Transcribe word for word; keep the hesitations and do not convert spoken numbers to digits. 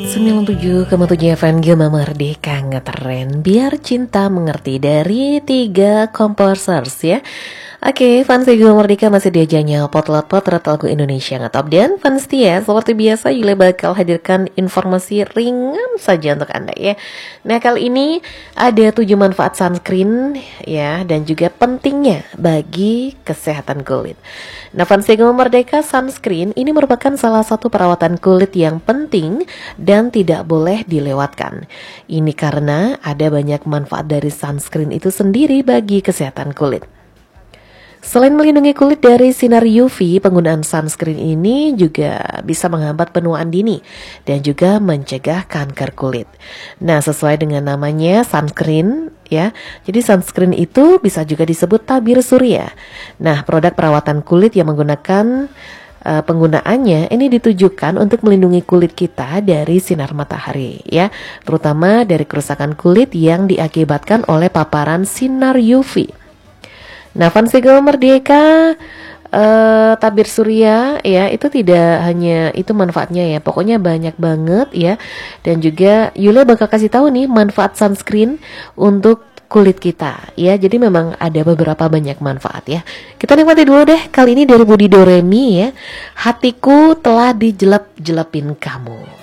sembilan puluh tujuh koma tujuh F M Gema Merdeka ngetren biar cinta mengerti dari tiga composers ya. Oke, fans Gema Merdeka masih diajanya potret-potret lagu Indonesia ngetop. Dan fans Tia, seperti biasa Yule bakal hadirkan informasi ringan saja untuk Anda ya. Nah, kali ini ada tujuh manfaat sunscreen ya, dan juga pentingnya bagi kesehatan kulit. Nah, fans Gema Merdeka, sunscreen ini merupakan salah satu perawatan kulit yang penting dan tidak boleh dilewatkan. Ini karena ada banyak manfaat dari sunscreen itu sendiri bagi kesehatan kulit. Selain melindungi kulit dari sinar U V, penggunaan sunscreen ini juga bisa menghambat penuaan dini dan juga mencegah kanker kulit. Nah, sesuai dengan namanya sunscreen ya. Jadi sunscreen itu bisa juga disebut tabir surya. Nah, produk perawatan kulit yang menggunakan uh, penggunaannya ini ditujukan untuk melindungi kulit kita dari sinar matahari ya, terutama dari kerusakan kulit yang diakibatkan oleh paparan sinar U V. Nah, fans Gema Merdeka, uh, tabir surya ya, itu tidak hanya itu manfaatnya ya, pokoknya banyak banget ya. Dan juga Yule bakal kasih tahu nih manfaat sunscreen untuk kulit kita ya. Jadi memang ada beberapa banyak manfaat ya. Kita nikmati dulu deh kali ini dari Budi Doremi ya. Hatiku telah dijelap-jelapin kamu.